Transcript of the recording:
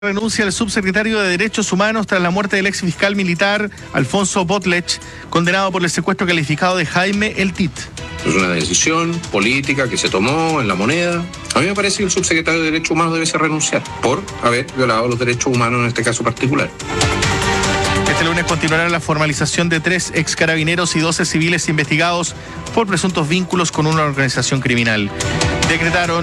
Renuncia el subsecretario de Derechos Humanos tras la muerte del ex fiscal militar Alfonso Botlech, condenado por el secuestro calificado de Jaime El Tit. Es una decisión política que se tomó en La Moneda. A mí me parece que el subsecretario de Derechos Humanos debe renunciar por haber violado los derechos humanos en este caso particular. Este lunes continuará la formalización de 3 ex carabineros y 12 civiles investigados por presuntos vínculos con una organización criminal. Decretaron